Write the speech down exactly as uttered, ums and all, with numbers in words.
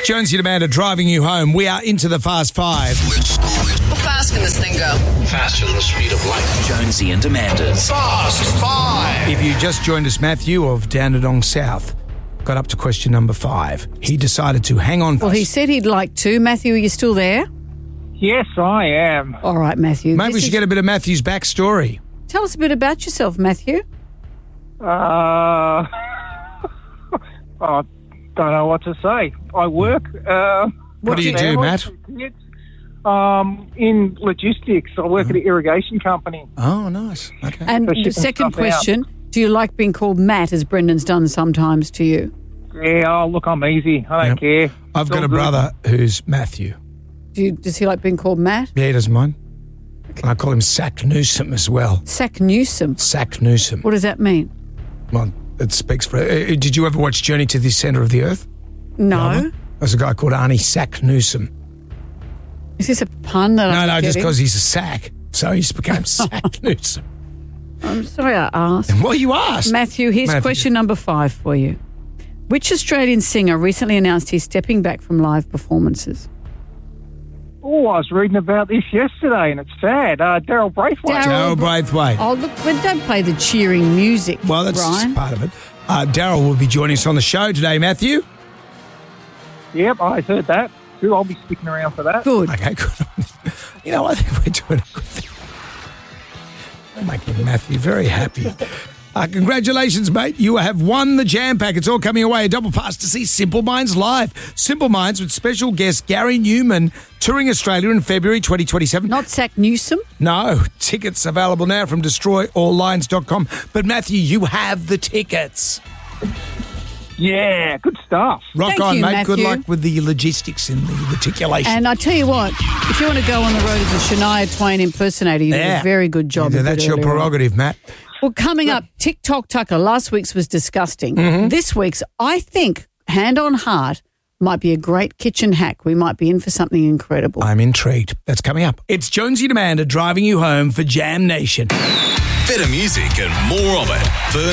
Jonesy and Amanda driving you home. We are into the Fast Five. How fast can this thing go? Faster than the speed of light. Jonesy and Amanda's Fast Five. If you just joined us, Matthew of Dandenong South got up to question number five. He decided to hang on. Well, he said he'd like to. Matthew, are you still there? Yes, I am. All right, Matthew. Maybe we This should is- get a bit of Matthew's backstory. Tell us a bit about yourself, Matthew. Uh, I don't know what to say. I work. Uh, What do you do, Matt? Um, in logistics. I work at an irrigation company. Oh, nice. Okay. And For shipping second stuff question, do you like being called Matt, as Brendan's done sometimes to you? Yeah, oh, look, I'm easy. I don't Yep. care. I've It's got all a good. brother who's Matthew. Do you, does he like being called Matt? Yeah, he doesn't mind. I call him Sack Newsom as well. Sack Newsom. Sack Newsom. What does that mean? Well, it speaks for... Uh, did you ever watch Journey to the Centre of the Earth? No. There's a guy called Arnie Sack Newsom. Is this a pun that No, I'm no, just getting? because he's a sack. So he just became Sack Newsom. I'm sorry I asked. Well, you asked. Matthew, here's Matthew. question number five for you. Which Australian singer recently announced he's stepping back from live performances? Oh, I was reading about this yesterday, and it's sad. Uh, Daryl Braithwaite. Darryl- Daryl Braithwaite. Oh, look, but don't play the cheering music, Well, that's Brian. just part of it. Uh, Daryl will be joining us on the show today, Matthew. Yep, I heard that. Too. I'll be sticking around for that. Good. Okay, good. You know, I think we're doing a good thing. We're making Matthew very happy. Uh, congratulations, mate. You have won the Jam Pack. It's all coming away. A double pass to see Simple Minds live. Simple Minds with special guest Gary Newman touring Australia in February twenty twenty-seven. Not Sack Newsom? No, tickets available now from destroy all lines dot com. But, Matthew, you have the tickets. Yeah, good stuff. Rock Thank on, you, mate. Good Matthew. luck with the logistics and the reticulation. And I tell you what, if you want to go on the road as a Shania Twain impersonator, you did Yeah. a very good job. Yeah, of it that's your earlier on. prerogative, Matt. Well, coming up, TikTok Tucker. Last week's was disgusting. Mm-hmm. This week's, I think, hand on heart, might be a great kitchen hack. We might be in for something incredible. I'm intrigued. That's coming up. It's Jonesy and Amanda driving you home for Jam Nation. better music and more of it.